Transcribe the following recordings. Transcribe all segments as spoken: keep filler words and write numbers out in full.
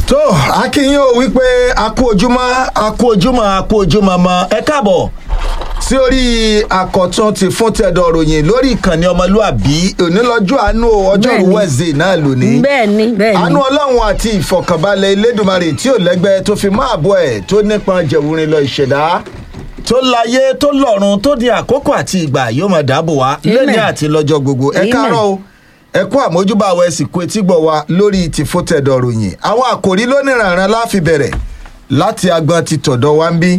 tó akínyìn ò wípé a kú ojúmọ́ a kú ojúmọ́ a kú ojúmọ́ mọ́ ẹ káàbọ̀ sí orí àkọ́tún ti fún tẹ̀dọ̀ ròyìn lórí ìkànnì ọmọlúàbí onílọ́jọ́ àánú ọjọ́rú wẹ́ẹ̀sì náà lónìí. bẹ́ẹ̀ni bẹ́ẹ̀ni. àánú ọlọ́run àti ìfọ̀kànbalẹ̀ elédùnmarè tí ò lẹ́gbẹ́ tó fi máa bọ̀ ẹ̀ tó nípọn jẹ̀wúrin lọ ìṣẹ̀dá tó láyé tó lọ́run tó di àkókò àti ìgbà yóò máa dáàbò wá lẹ́ni àti lọ́jọ́ gbogbo ẹ káàárọ̀ o ẹ kú àmójúbà àwọn ẹ̀sìnkú etí gbọ̀ wa lórí ti fún tẹ̀dọ̀ ròyìn àwọn àkòrí lónìrànràn láfi bẹ̀rẹ̀ láti agbọn ti tọ̀dọ̀ wa ń bí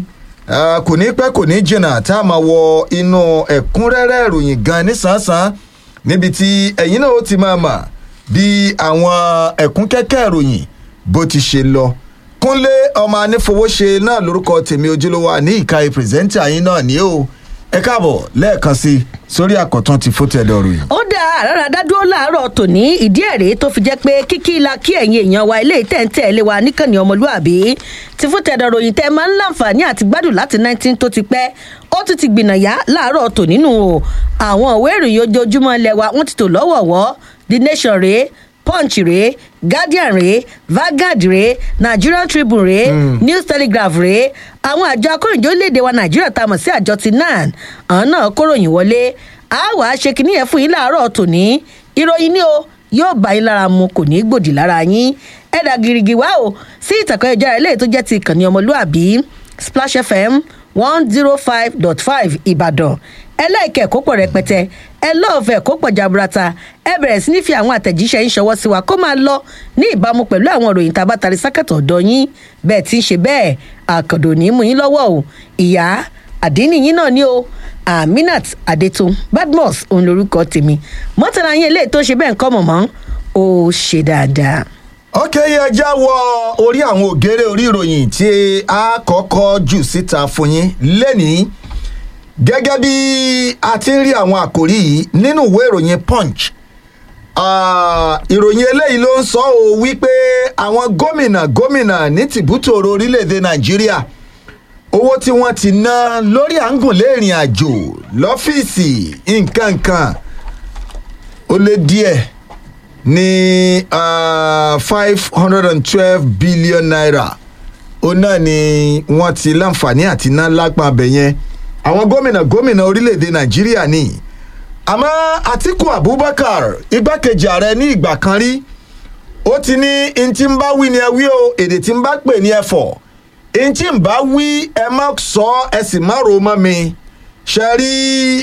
kò ní pẹ́ kò ní jìnnà tá a máa wọ inú ẹ̀kúnrẹ́rẹ́ ìròyìn gan nísànsán níbi tí ẹ̀yin náà ó ti máa mà bí àwọn ẹ̀kún kẹ́kẹ́ ìròyìn bó ti ṣe lọ. Kúnlé ọmọ anífowóṣe náà lórúkọ tèmi ojúlówó ní ìka pírẹsẹ́ńtà yín náà ní o ẹ káàbọ̀ lẹ́ẹ̀kan sí sórí àkọ́tún ti fún tẹ̀dọ̀ ròyìn. ó dá àràrà dádúró láàárọ̀ tòní ìdí ẹ̀rẹ́ tó fi jẹ́ pé kíkí la kí ẹ̀yin èèyàn wa ilé ìtẹ̀ǹtẹ̀ ilé wa níkànnì ọmọlúàbí ti fún tẹ̀dọ̀ ròyìn tẹ́ máa ń láǹfààní àti gbádùn láti nineteen tó ti pẹ́ ó tún ti gbìnàyà láàárọ̀ tò nínú o àwọn òwe ìròyìn ojoojúmọ́ ilẹ̀ wa wọ́n ti tò lọ́wọ̀ọ̀wọ́ The Nation rèé Punch rèé Guardian rèé Vanguard rèé Nigerian Tribune rèé mm. News Telegraph rèé àwọn àjọ akóròyìn orílẹ̀-èdè wa Nàìjíríà tá a mọ̀ sí àjọ ti nan àwọn náà kóròyìn wọlé a wà á ṣe kínní yẹn fún yín láàárọ̀ tòní ìròyìn ni o yóò bá yín lára mu kò ní í gbòdì lára yín ẹ̀dà gírígì wá o sí ìtàkùn ẹ̀jẹ̀ eléyìí tó jẹ́ ti ìkànnì ọmọlúàbí Splash F M one zero five dot five Ìbàdàn ẹlẹ́ẹ̀kẹ́ kó pọ̀ rẹpẹtẹ ẹ lọ́ọ̀fẹ́ kó pọ̀ jaburata ẹ bẹ̀rẹ̀ sí ní fi àwọn àtẹ̀jíṣẹ́ yín ṣọwọ́ sí wa kó máa lọ ní ìbámu pẹ̀lú àwọn ìròyìn tá a bá tari sákàtọ̀ ọ̀dọ̀ yín bẹ́ẹ̀ tí ń ṣe bẹ́ẹ̀ àkàndò ní mú yín lọ́wọ́ o ìyá àdínní yín náà ni o Aminat Adétun Badmus òun lorúkọ tèmi mọ́tàlá yín eléyìí tó ṣe bẹ́ẹ̀ ń kọ́ mọ̀mọ́ ó ṣe dáadáa. ok ẹja wọ orí àwọn ògèrè orí ìròyìn tí a kọ́kọ́ jù síta fún yín lẹ́nìí gẹ́gẹ́ bí a ti ń rí àwọn àkòrí yìí nínú ìwé ìròyìn Punch ìròyìn eléyìí ló ń sọ ọ́ wípé àwọn gómìnà gómìnà ní tìbútòrò orílẹ̀-èdè Nàìjíríà owó tí wọ́n ti ná lórí àǹgùnlé ìrìn àjò lọ́fíìsì nǹkankan ó lé díẹ̀ ní five hundred and twelve billion naira ó náà ni wọ́n ti láǹfààní àti ná lápá abẹ yẹn àwọn gómìnà gómìnà orílẹ̀-èdè Nàìjíríà ní àmọ́ Àtíkù Abubakar igbákejì ààrẹ ní ìgbà kan rí ó ti ní ntí ń bá wí ni ẹ wí o èdè tí ń bá pè ní ẹ fọ̀ ntí ń bá wí ẹ má sọ ẹ sì má ro mọ́ mi ṣe rí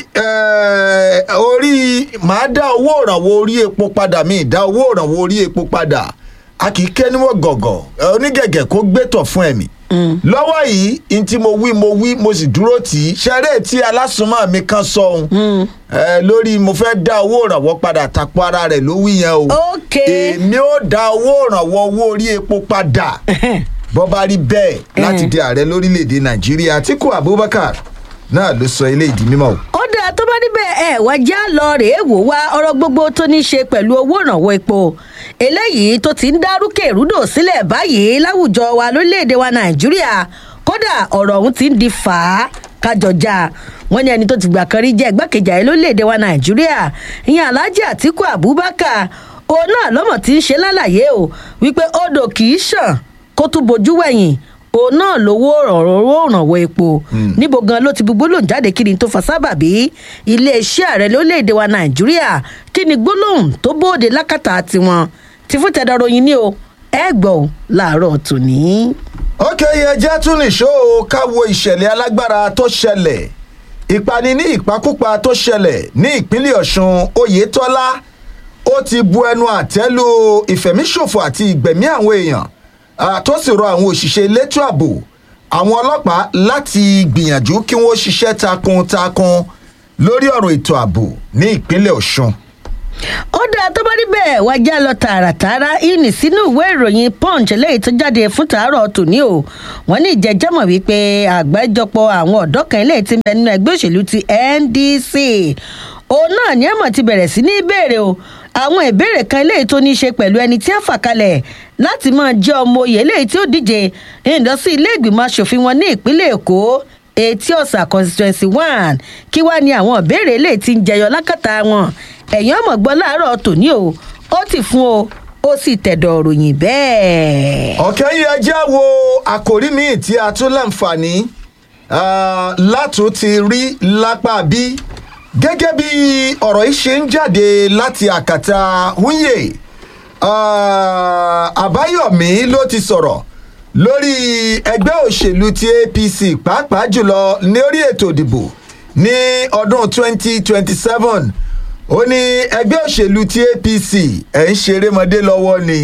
orí màá dá owó ìrànwọ́ orí epo padà mi dá owó ìrànwọ́ orí epo padà a kì í ké níwọ̀n gọ̀gọ̀ onígẹ̀gẹ̀ kó gbẹ́tọ̀ fún ẹ̀mí lọ́wọ́ yìí ntí mo wí mo wí mo sì dúró tì í ṣeré tí alásùnmọ́ mi kan sọ ohun lórí mo fẹ́ dá owó ìrànwọ́ padà tapọ̀ ara rẹ̀ ló wí yẹn o èmi ó dá owó ìrànwọ́ owó orí epo padà bọ́ bá rí bẹ́ẹ̀ láti di ààrẹ lórílẹ̀‐èdè Nàìjíríà Àtíkù Abubakar náà ló sọ ilé ìdí mímọ́ o. ó dáa tó bá níbẹ̀ ẹ̀ wá já lọ rèé wò wá ọ̀rọ̀ gbogbo tó ní í ṣe pẹ̀lú owó ìrànwọ́ epo eléyìí tó ti ń dárúkè rúdò sílẹ̀ báyìí láwùjọ wa lórílẹ̀‐èdè wa Nàìjíríà kódà ọ̀rọ̀ ọ̀hún ti ń di fà á kájọjà wọ́n ní ẹni tó ti gbà kan rí jẹ́ igbákejì ààrẹ lórílẹ̀‐èdè wa Nàìjíríà ìyẹn Alhaji Àtíkù Abubakar òun náà lọ́mọ̀ tí ń ṣe lálàyé o wípé odò kì í ṣàn kó tún bojú wẹ̀yìn òun náà lówó òrànwọ́ epo níbo gan ló ti gbogbo lòun jáde kí ni tó fa sábàbí iléeṣẹ́ ààrẹ lórílẹ̀‐èdè wa Nàìjíríà kí ni gbólóhùn tó bóde lákàtà tiwọn ti fún tẹ̀dọ̀ ròyìn ní o ẹ gbọ́ láàárọ̀ tòní. ok ẹjẹ́ tún nìṣó ká wo ìṣẹ̀lẹ̀ alágbára tó ṣẹlẹ̀ ìpani ní ìpakúpa tó ṣẹlẹ̀ ní ìpínlẹ̀ Ọ̀ṣun Oyètọ́lá ó ti bu ẹnu àtẹ́lù ìfẹ̀míṣòfò àti ìgbẹ̀mí àwọn èèyàn tó sì rọ àwọn òṣìṣẹ́ elétò ààbò àwọn ọlọ́pàá láti gbìyànjú kí wọ́n ṣiṣẹ́ takuntakun lórí ọ̀rọ̀ ètò ààbò ní ìpínlẹ̀ Ọ̀ṣun. ó dáa tó bá rí bẹ́ẹ̀ wá já lọ tààràtààrà ìní sínú ìwé ìròyìn Punch eléyìí tó jáde fún tàárọ̀ tòní o wọ́n ní ìjẹ́jẹ́mọ̀ wípé àgbájọpọ̀ àwọn ọ̀dọ́ kan eléyìí tí ń bẹ nínú ẹgbẹ́ òṣèlú ti N D C òun náà ní ẹ̀mọ̀ ti bẹ̀rẹ̀ sí ní ìbéèrè o àwọn ìbéèrè kan eléyìí tó ní í ṣe pẹ̀lú ẹni tí a fà kalẹ̀ láti máa jẹ́ ọmọ oyè eléyìí tí ó díje ìdásí ilé ìgbìmọ̀ asòfin wọn ní ìpínlẹ̀ Èkó Etí Ọ̀sà constituency one kí wá ní àwọn ìbéèrè eléyìí tí ń jẹyọ lákàtà wọn ẹ̀yìn ọmọ gbọ́ láàárọ̀ tòní o ó ti fún o ó sì tẹ̀dọ̀ ròyìn bẹ́ẹ̀. ọ̀kẹ́ yìí ẹ jẹ́ wo àkòrí míì tí a tún láǹfààní látún ti rí lápá bí gẹ́gẹ́ bí ọ̀rọ̀ yìí ṣe ń jáde láti àkàtà Wúnyè Àbáyọ̀mí ló ti sọ̀rọ̀ lórí ẹgbẹ́ òṣèlú ti A P C pàápàá jùlọ lórí ètò ìdìbò ní ọdún twenty twenty seven ó ní ẹgbẹ́ òṣèlú ti A P C ẹ̀ ń ṣe erémọdé lọ́wọ́ ni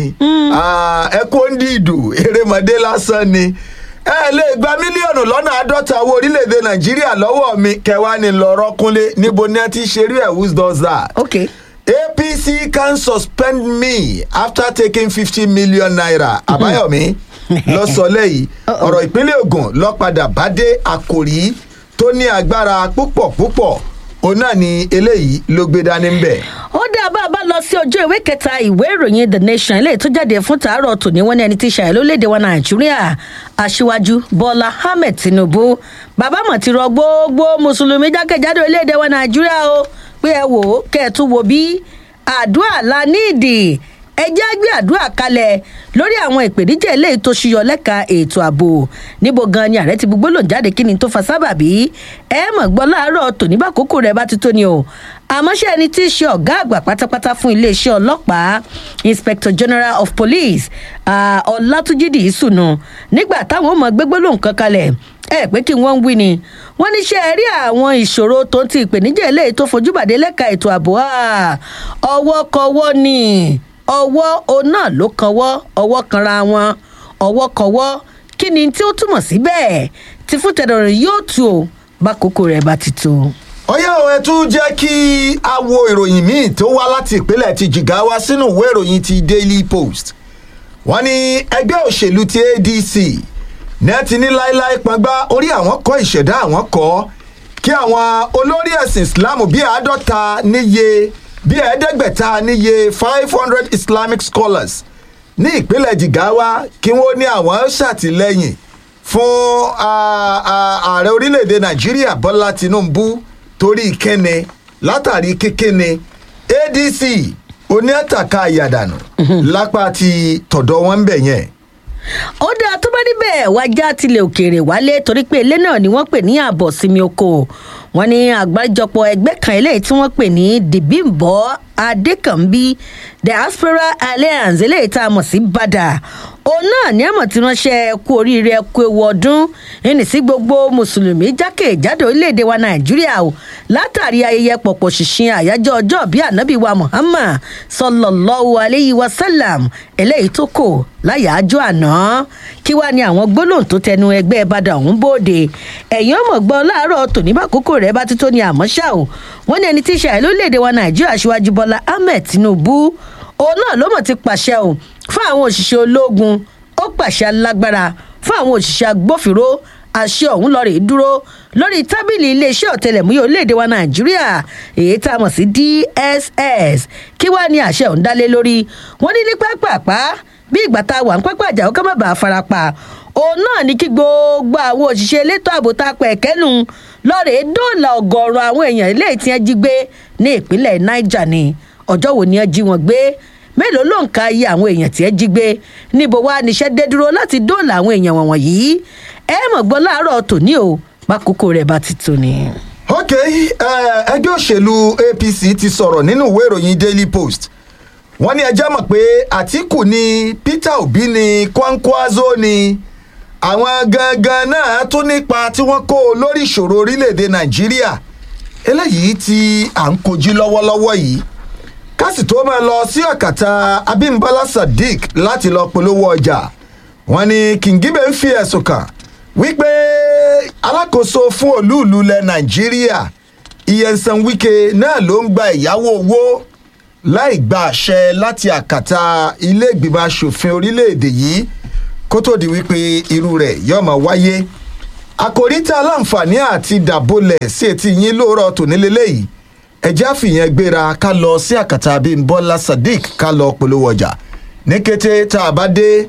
ẹ kó ń dìdù erémọdé lásán ni ẹ lè gba mílíọ̀nù lọ́nà àádọ́ta owó orílẹ̀-èdè Nàìjíríà lọ́wọ́ mi kẹwàá ní lọ́rọ́ kúnlé níbo ni ẹ ti ṣerú ẹ̀ who does that. Okay. A P C can suspend me after taking fifty million naira. Àbáyọ̀mí lọ sọ lẹ́yìn ọ̀rọ̀ ìpínlẹ̀ Ògùn ló padà bá dé àkòrí tó ní agbára púpọ̀ púpọ̀ òun náà ni eléyìí ló gbé dání ń bẹ̀. ó dá bá a bá lọ sí ojú ìwé kẹta ìwé ìròyìn The Nation eléyìí tó jáde fún tàárọ̀ tòní wọ́n ní ẹni tí ṣàyẹ̀ lórílẹ̀‐èdè wa Nàìjíríà aṣíwájú Bọ́lá Ahmed Tinubu bàbá mọ̀ ti rọ gbogbo mùsùlùmí jákèjádò orílẹ̀‐èdè wa Nàìjíríà o pé ẹ wò ó kẹ́ ẹ tún wo bí àdúrà la nídìí ẹ jẹ́ gbé àdúrà kalẹ̀ lórí àwọn ìpèníjà eléyìí tó ṣúyọ lẹ́ka ètò ààbò níbo gan ni ààrẹ ti gbogbo lòun jáde kí ni tó fa sábàbí ẹ mọ̀ gbọ́ láàárọ̀ tòní bá kókó rẹ̀ bá ti tó ni o àmọ́ṣẹ́ ẹni tí í ṣe ọ̀gá àgbà pátápátá fún iléeṣẹ́ ọlọ́pàá Inspector General of Police Ọlátúnjí Dìísùnù nígbà táwọn ọmọ gbégbó lòun kan kalẹ̀ ẹ pé kí wọ́n ń wí ni wọ́n ní ṣe rí àwọn ìṣòro tó ń ti ìpèníjà eléyìí tó fojú bàdé lẹ́ka ètò ààbò ọwọ́ kọwọ́ ni ọwọ́ òun náà ló kanwọ́ ọwọ́ kanra wọn ọwọ́ kọwọ́ kí ni tí ó túmọ̀ sí bẹ́ẹ̀ tí fún tẹ̀dọ̀rọ̀ yóò tu o bá kókó rẹ̀ bá ti tó. ọyá o ẹ tún jẹ́ kí a wo ìròyìn míì tó wá láti ìpínlẹ̀ ti Jigawa sínú ìwé ìròyìn ti Daily Post wọ́n ní ẹgbẹ́ òṣèlú ti A D C náà ti ní láéláé pọngbá orí àwọn kọ́ ìṣẹ̀dá àwọn kọ́ kí àwọn olórí ẹ̀sìn Islam bíi àádọ́ta níye bíi ẹ̀ẹ́dẹ́gbẹ̀ta níye five hundred Islamic scholars ní ìpínlẹ̀ Jigawa kí wọ́n ní àwọn ṣàtìlẹ́yìn fún ààrẹ orílẹ̀-èdè Nàìjíríà Bọ́lá Tinubu torí ìkẹ́ni látàrí kíkẹ́ni A D C oníẹ̀tàkà àyàdànù lápá ti tọ̀dọ̀ wọn bẹ̀ yẹn. ó dáa tó bá níbẹ̀ wájà tilẹ̀ òkèèrè wálé torí pé ilé náà ni wọ́n pè ní ààbọ̀ sinmi oko wọ́n ní àgbáríjọpọ̀ ẹgbẹ́ kan eléyìí tí wọ́n pè ní Dìbìmbọ́ Adékànbí Diaspora Alliance eléyìí tá a mọ̀ sí bàdà òun náà ní àmọ̀ tí wọ́n ṣe kú oríire kú ewu ọdún ẹni sí gbogbo mùsùlùmí jákèjádò orílẹ̀-èdè wa Nàìjíríà o látàrí ayẹyẹ pọ̀pọ̀ ṣìnṣìn àyájọ́ ọjọ́ bíi ànábì wa Muhammad sallallahu alayhi wa sallam eléyìí tó kò láyàájọ́ àná kí wàá ní àwọn gbólóhùn tó tẹnu ẹgbẹ́ bàdà ọ̀hún bóde ẹ̀yìn ọmọ gbọ́ láàárọ̀ tòní bá kókó rẹ̀ bá ti tó ní àmọ́ ṣá o wọ́n ní ẹni tí í ṣe àìlórílẹ̀-èdè wa Nàìjíríà aṣíwájú Bọ́lá Ahmed Tinubu òun náà ló mọ̀ ti pàṣẹ o fún àwọn òṣìṣẹ́ ológun ó pàṣẹ alágbára fún àwọn òṣìṣẹ́ agbófinró àṣẹ ọ̀hún lọ rèé dúró lórí tábìlì iléeṣẹ́ ọ̀tẹlẹ̀múyẹ́ orílẹ̀-èdè wa Nàìjíríà èyí tá a mọ̀ sí D S S kí wàá ní àṣẹ ọ̀hún dálé lórí wọ́n ní ní pápápá bí ìgbà tá a wà ń pápá àjà ó ká má bàa farapa òun náà ní kí gbogbo àwọn òṣìṣẹ́ elétò ààbò tá a pẹ̀ kẹ́nu lọ́ọ̀rẹ́ dóòlà ọ̀gọ̀ọ̀rọ̀ àwọn èèyàn eléyìí tí wọ́n jí gbé ní ìpínlẹ̀ Niger ni ọjọ́ wo ni wọ́n jí wọn gbé mélòó ló ń ka iye àwọn èèyàn tí ẹ jí gbé níbo wá níṣẹ́ dé dúró láti dóòlà àwọn èèyàn wọ̀nyí ẹ mọ̀ gbọ́ láàárọ̀ tòní o bákòókò rẹ̀ bá ti tó ni. ok ẹgbẹ́ òṣèlú A P C ti sọ̀rọ̀ nínú ìwé ìròyìn Daily Post wọ́n ní ẹjẹ́ mọ̀ pé Àtíkù ni Peter Obi ni Kwankwaso ni àwọn gangan náà tún nípa tí wọ́n kó lórí ìṣòro orílẹ̀-èdè Nàìjíríà eléyìí tí à ń kojú lọ́wọ́lọ́wọ́ yìí kásì tó máa lọ sí ọ̀kàtà Abímbọ́lá Sadiq láti lọ polówó ọjà wọ́n ní Kingibe ń fi ẹ̀sùn kàn wípé alákòóso fún olúùlú ilẹ̀ Nàìjíríà Nyesom Wike náà ló ń gba ìyáwó owó láì gba àṣẹ láti àkàtà ilé ìgbìmọ̀ asòfin orílẹ̀-èdè yìí kó tó di wípé irú rẹ̀ yóò máa wáyé àkòrí tá a láǹfààní àti dàbólẹ̀ sí etí yín lóòrọ̀ tòní lélẹ́yìí ẹjẹ́ àfihàn gbéra ká lọ sí àkàtà Abímbọ́lá Sadiq ká lọ polówó ọjà ní kété tá a bá dé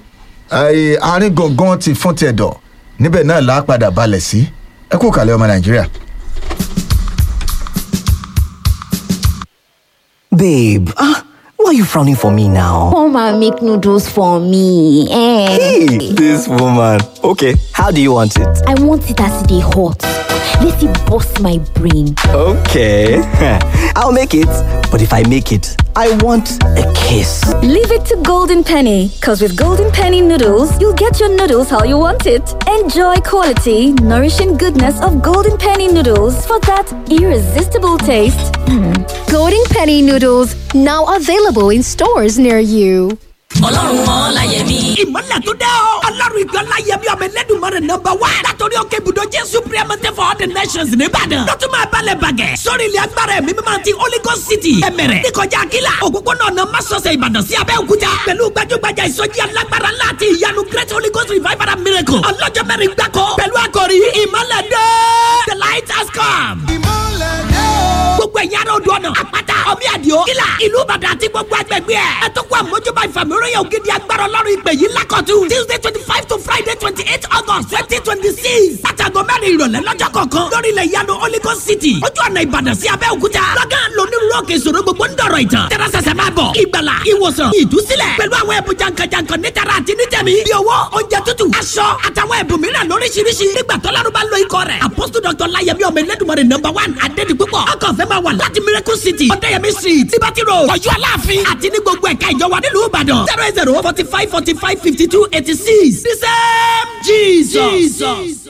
àárín gangan ti fún tẹ̀dọ̀ níbẹ̀ náà là á padà balẹ̀ sí ẹ kú kàlẹ́ ọmọ Nàìjíríà. Babe, ah, Why are you frowning for me now? Come and make noodles for me. Eh. Hey, this woman. Okay, how do you want it? I want it as they hot. Let it bust my brain. Okay, I'll make it. But if I make it, I want a kiss. Leave it to Golden Penny, because with Golden Penny noodles, you'll get your noodles how you want it. Enjoy quality, nourishing goodness of Golden Penny noodles for that irresistible taste. Mm. Golden Penny noodles, now available in stores near you. ọlọ́run ọláyẹmí. ìmọ̀lẹ̀ tó dẹ́ o. ọlọ́run ìjọ ọláyẹmí ọmọ ẹlẹ́dùnmọ́rẹ̀ nọ́mbà wá. látọ̀rí òkè ibùdó jésù priamate for all the nations nìbàdàn. lọ́tún máa balẹ̀ bàgẹ́. sórí ilẹ̀ agbára ẹ̀mí mímọ́ ti holy ghost city. ẹ̀mẹ̀rẹ̀ níkọjá akíla. òpópónà ọ̀nà masọ̀sẹ̀ ìbàdàn sí abẹ́òkúta. pẹ̀lú gbajúgbajà ìsọjí alágbára láti ìyanu great holy ghost revival and miracle. ọlọ́jọ́ mẹ́rin gbáko. pẹ̀lú àkòrí ìmọ̀lẹ̀ dé. the light has come. ìmọ̀lẹ̀ dé o. gbogbo ẹ̀yà rẹ̀ odò ọ̀nà àpáta ọmí àdìo kílà ìlú ìbàdàn àti gbogbo agbègbè ẹ̀. ẹ tó kó àmójúbà ìfàmìíràn ògidì agbára ọlọ́run ìpè yìí lákọ̀tún. tuesday twenty five to friday twenty eight august twenty twenty six. látàgọ́ mẹ́rin ìrọ̀lẹ́ lọ́jọ́ kọ̀ọ̀kan. lórí ilẹ̀ ìyanu holy ghost city. ojú ọ̀nà ìbàdàn sí abẹ́òkúta. lọ́gán lónírúurú òkè ìṣòro gbogbo ń dọ̀rọ̀ ìtàn. tẹ́rẹ́sẹsẹ máa bọ̀. ìgbàlà ìwòsàn ìdúsílẹ̀. pẹ̀lú àwọn ẹ̀bùn jankan-jankan nítara àti nítẹ̀mí. bí owó oúnjẹ tútù aṣọ àtàwọn ẹ̀bùn mìíràn lóríṣiríṣi. nígbà tọ́lárú bá lo ikọ̀ rẹ̀. apostle doctor láyẹmí ọmọ ẹlẹ́dùnmọ̀rẹ̀ number one adédìpúpọ̀. ọkọ̀ fẹ́ máa wà láti miracle city. ọ̀dẹ́yẹmí street liberty road. ọ̀yọ́ aláàfin àti ní gbogbo ẹ̀ka ìjọba nílùú ìbàdàn. zero eight zero forty five forty five fifty two eighty six. the same jesus. jesus.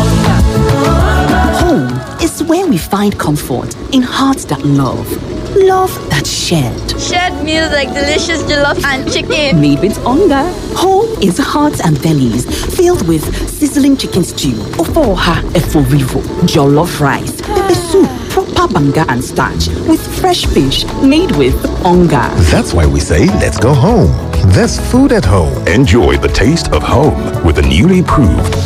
Home is where we find comfort in hearts that love. Love that's shared. Shared meals like delicious jollof and chicken. Made with hunger. Home is hearts and bellies filled with sizzling chicken stew, ofoha eforivo, jollof rice, pepper soup, proper banga and starch with fresh fish made with hunger. That's why we say let's go home. There's food at home. Enjoy the taste of home with the newly proved